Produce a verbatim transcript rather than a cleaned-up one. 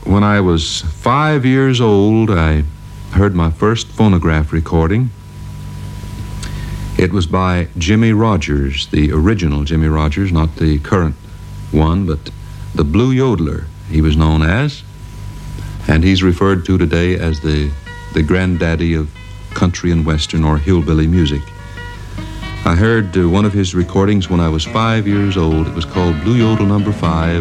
When I was five years old, I heard my first phonograph recording. It was by Jimmie Rodgers, the original Jimmie Rodgers, not the current one, but the Blue Yodeler, he was known as. And he's referred to today as the, the granddaddy of country and western or hillbilly music. I heard uh, one of his recordings when I was five years old. It was called Blue Yodel Number Five.